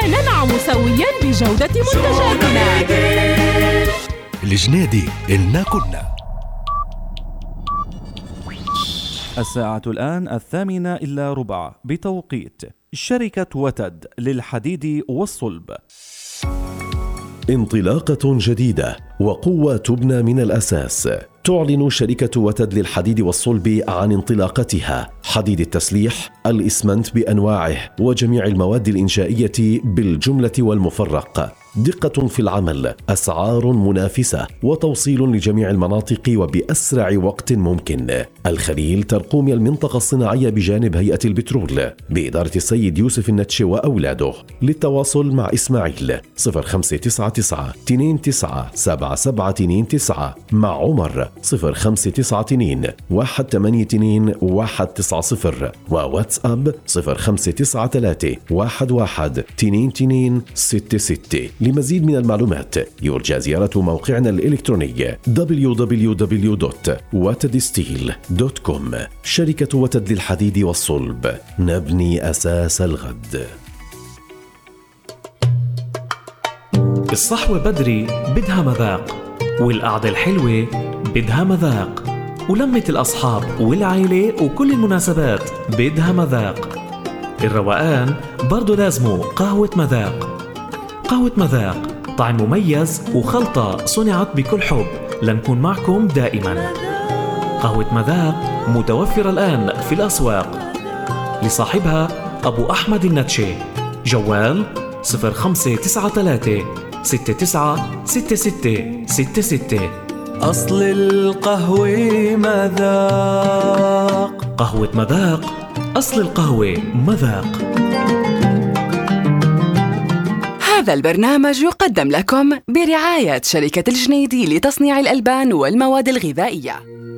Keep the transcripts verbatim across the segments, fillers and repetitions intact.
ننعم سويا بجودة منتجاتنا. الجنيدي إلنا كنا. الساعة الآن الثامنة إلا ربع بتوقيت شركة وتد للحديد والصلب. انطلاقة جديدة وقوة تبنى من الأساس. تعلن شركة وتد للحديد والصلب عن انطلاقتها حديد التسليح، الإسمنت بأنواعه وجميع المواد الإنشائية بالجملة والمفرق. دقة في العمل، أسعار منافسة، وتوصيل لجميع المناطق وبأسرع وقت ممكن. الخليل ترقومي المنطقة الصناعية بجانب هيئة البترول بإدارة السيد يوسف النتشي وأولاده. للتواصل مع إسماعيل صفر خمسة تسعة تسعة اثنين تسعة سبعة سبعة اثنين تسعة، مع عمر صفر خمسة تسعة اثنين واحد ثمانية اثنين واحد تسعة صفر، وواتساب صفر خمسة تسعة ثلاثة واحد واحد اثنين اثنين ستة ستة. لمزيد من المعلومات يرجى زيارة موقعنا الإلكتروني دبليو دبليو دبليو دوت وتد ستيل دوت كوم. شركة وتد للحديد والصلب، نبني أساس الغد. الصحوة بدري بدها مذاق، والقعدة الحلوة بدها مذاق، ولمة الأصحاب والعائلة وكل المناسبات بدها مذاق. الروقان برضو لازمه قهوة مذاق. قهوة مذاق طعم مميز وخلطة صنعت بكل حب لنكون معكم دائما. قهوة مذاق متوفرة الآن في الأسواق. لصاحبها أبو أحمد النتشي. جوال صفر خمسة تسعة ثلاثة ستة تسعة ستة ستة ستة ستة. أصل القهوة مذاق. قهوة مذاق، أصل القهوة مذاق. هذا البرنامج يقدم لكم برعاية شركة الجنيدي لتصنيع الألبان والمواد الغذائية.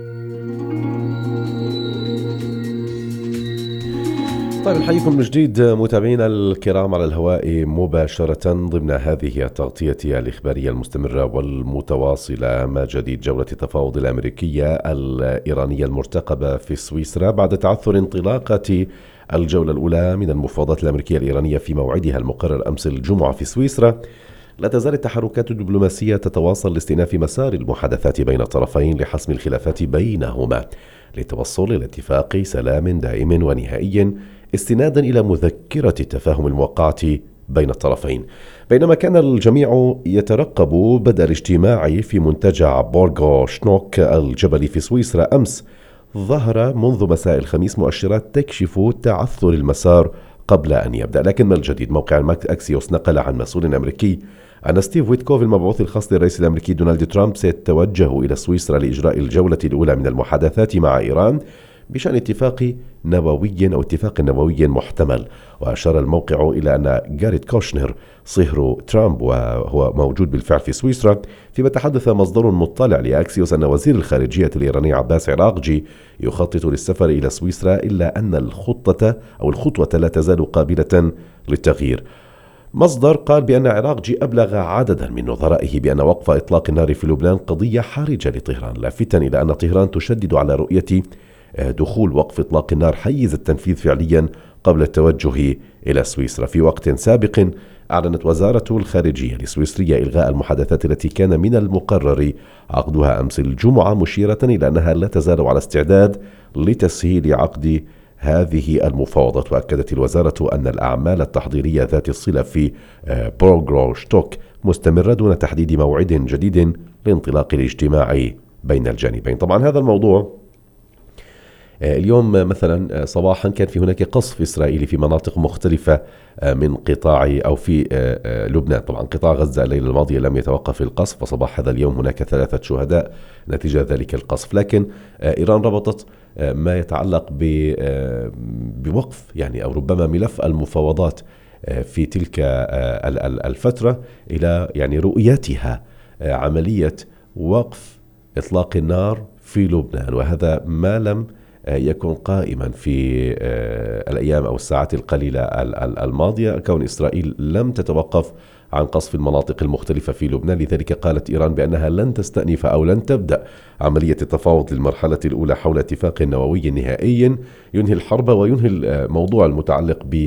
طيب، نحييكم من جديد متابعينا الكرام على الهواء مباشرة ضمن هذه التغطية الإخبارية المستمرة والمتواصلة. ما جديد جولة التفاوض الأمريكية الإيرانية المرتقبة في سويسرا بعد تعثر انطلاقة الجولة الأولى من المفاوضات الأمريكية الإيرانية في موعدها المقرر أمس الجمعة في سويسرا. لا تزال التحركات الدبلوماسية تتواصل لاستئناف مسار المحادثات بين الطرفين لحسم الخلافات بينهما للتوصل إلى اتفاق سلام دائم ونهائي استنادا إلى مذكرة التفاهم الموقعة بين الطرفين. بينما كان الجميع يترقب بدء الاجتماع في منتجع بورغو شنوك الجبلي في سويسرا أمس، ظهر منذ مساء الخميس مؤشرات تكشف تعثر المسار قبل أن يبدأ. لكن ما الجديد؟ موقع الماك أكسيوس نقل عن مسؤول أمريكي أن ستيف ويتكوف المبعوث الخاص للرئيس الأمريكي دونالد ترامب سيتوجه إلى سويسرا لإجراء الجولة الأولى من المحادثات مع إيران بشأن اتفاق نووي أو اتفاق نووي محتمل. وأشار الموقع إلى أن جاريت كوشنر صهر ترامب وهو موجود بالفعل في سويسرا، فيما تحدث مصدر مطلع لأكسيوس أن وزير الخارجية الإيراني عباس عراقجي يخطط للسفر إلى سويسرا، إلا أن الخطة أو الخطوة لا تزال قابلة للتغيير. مصدر قال بأن عراقجي أبلغ عددا من نظرائه بأن وقف إطلاق النار في لبنان قضية حرجة لطهران، لافتا إلى أن طهران تشدد على رؤية دخول وقف إطلاق النار حيز التنفيذ فعليا قبل التوجه إلى سويسرا. في وقت سابق أعلنت وزارة الخارجية السويسرية إلغاء المحادثات التي كان من المقرر عقدها أمس الجمعة، مشيرة إلى أنها لا تزال على استعداد لتسهيل عقد هذه المفاوضات. وأكدت الوزارة أن الأعمال التحضيرية ذات الصلة في بورغو شتوك مستمرة دون تحديد موعد جديد لانطلاق الاجتماع بين الجانبين. طبعا هذا الموضوع اليوم مثلا صباحا كان في هناك قصف إسرائيلي في مناطق مختلفة من قطاع أو في لبنان. طبعا قطاع غزة الليلة الماضية لم يتوقف القصف، وصباح هذا اليوم هناك ثلاثة شهداء نتيجة ذلك القصف. لكن إيران ربطت ما يتعلق بوقف يعني أو ربما ملف المفاوضات في تلك الفترة إلى يعني رؤيتها عملية وقف إطلاق النار في لبنان، وهذا ما لم يكون قائما في الأيام أو الساعات القليلة الماضية، كون إسرائيل لم تتوقف عن قصف المناطق المختلفة في لبنان. لذلك قالت إيران بأنها لن تستأنف أو لن تبدأ عملية التفاوض للمرحلة الأولى حول اتفاق نووي نهائي ينهي الحرب وينهي الموضوع المتعلق ب